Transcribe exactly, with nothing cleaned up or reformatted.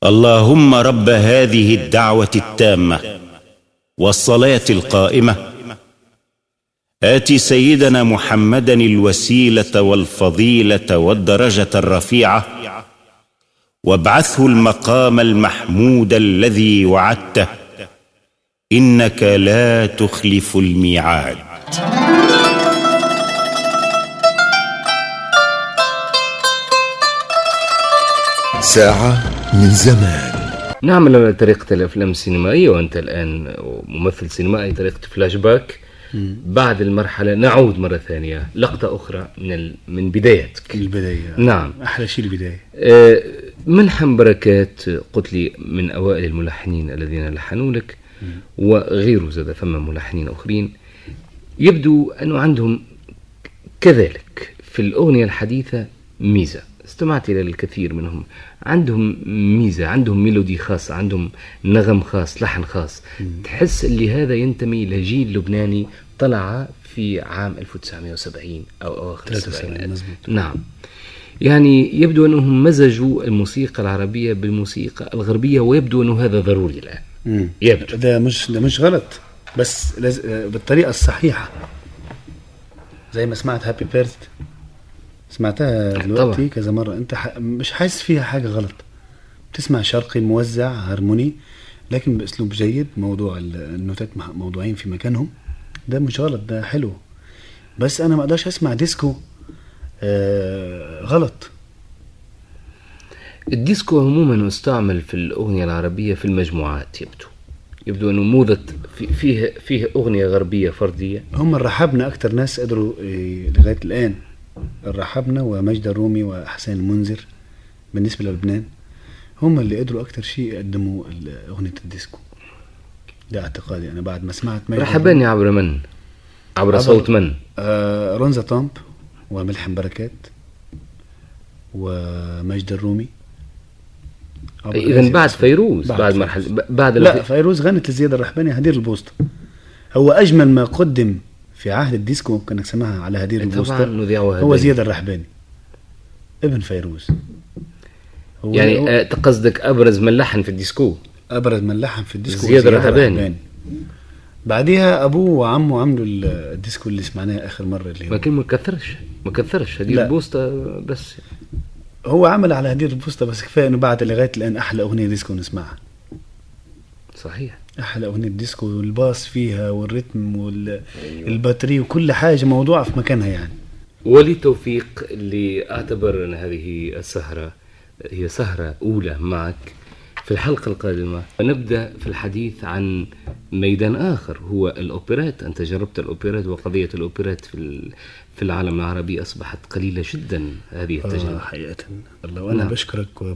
اللهم رب هذه الدعوة التامة والصلاة القائمة آت سيدنا محمدا الوسيلة والفضيلة والدرجة الرفيعة وابعثه المقام المحمود الذي وعدته إنك لا تخلف الميعاد. ساعة من زمان. نعمل على طريقة الأفلام السينمائية، وأنت الآن ممثل سينمائي، طريقة فلاش باك. بعد المرحلة نعود مرة ثانية، لقطة أخرى من ال... من بدايتك. البداية نعم، أحلى شيء البداية. آه ملحم بركات قلت لي من أوائل الملحنين الذين لحنوا لك، وغيره زاد ثم ملحنين أخرين يبدو أنه عندهم كذلك في الأغنية الحديثة ميزة. استمعت إلى الكثير منهم، عندهم ميزة، عندهم ميلودي خاص، عندهم نغم خاص، لحن خاص. مم. تحس اللي هذا ينتمي لجيل لبناني طلع في عام ألف وتسعمائة وسبعين أو أواخر السبعينات. نعم، يعني يبدو أنهم مزجوا الموسيقى العربية بالموسيقى الغربية، ويبدو أنه هذا ضروري الآن. مم. يبدو ده مش ده مش غلط، بس بالطريقة الصحيحة. زي ما سمعت هابي بيرث، سمعتها دلوقتي كذا مرة، انت ح... مش حاسس فيها حاجة غلط. بتسمع شرقي موزع هارموني لكن بأسلوب جيد، موضوع النوتات موضوعين في مكانهم، ده مش غلط، ده حلو. بس انا ما اقدرش اسمع ديسكو آه غلط. الديسكو عموما استعمل في الأغنية العربية في المجموعات، يبدو يبدو أنه موضة فيه فيه أغنية غربية فردية. هم الرحابنا أكتر ناس قدروا إيه لغاية الآن، الرحابنا ومجد الرومي وحسين المنذر بالنسبة للبنان، هم اللي قدروا أكتر شيء يقدموا أغنية الديسكو. ده اعتقادي أنا بعد ما سمعت مجد رحباني عبر من؟ عبر, عبر صوت من؟ آه رونزا طامب وملحم بركات ومجد الرومي. إذن بعد فيروز، بعد, بعد مرحلة بعد لا الف... فيروز غنت زياد الرحباني هدير البوسطة. هو أجمل ما قدم في عهد الديسكو كانك سمعها على هدير البوسطة هو زياد الرحباني ابن فيروز. هو يعني هو... تقصدك أبرز من لحن في الديسكو؟ أبرز من لحن في الديسكو زياد الرحباني. بعديها أبوه وعمه عملوا الديسكو اللي سمعناه آخر مرة اللي هو لكن ما كثرش ما كثرش هدير البوسطة بس. هو عمل على هدير البوسطة بس، كفاية انه بعد لغاية الان احلى اغنية ديسكو نسمعها. صحيح، احلى اغنية ديسكو، والباص فيها والريتم والباتري وكل حاجة موضوعة في مكانها يعني. ولي توفيق، اللي اعتبر ان هذه السهرة هي سهرة اولى معك، في الحلقة القادمة نبدأ في الحديث عن ميدان آخر هو الأوبرات. أنت جربت الأوبرات، وقضية الأوبرات في في العالم العربي أصبحت قليلة جدا هذه التجربة. آه حقيقة الله، وأنا نعم. بشكرك.